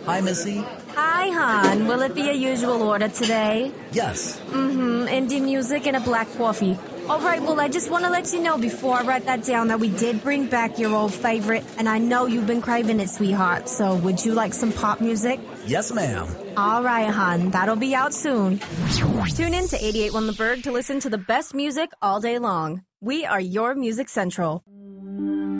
Hi, Missy. Hi, hon. Will it be a usual order today? Yes. Indie music and a black coffee. All right, well, I just want to let you know before I write that down that we did bring back your old favorite, and I know you've been craving it, sweetheart. So would you like some pop music? Yes, ma'am. All right, hon. That'll be out soon. Tune in to 88.1 The Berg to listen to the best music all day long. We are your Music Central.